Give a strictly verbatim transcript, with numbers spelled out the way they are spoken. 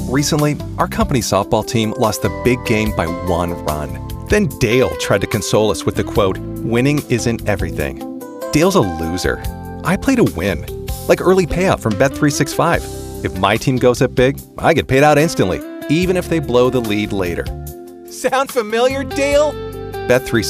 Recently, our company softball team lost the big game by one run. Then Dale tried to console us with the quote, "Winning isn't everything." Dale's a loser. I play to win. Like early payout from Bet three sixty-five. If my team goes up big, I get paid out instantly, even if they blow the lead later. Sound familiar, Dale? Bet three sixty-five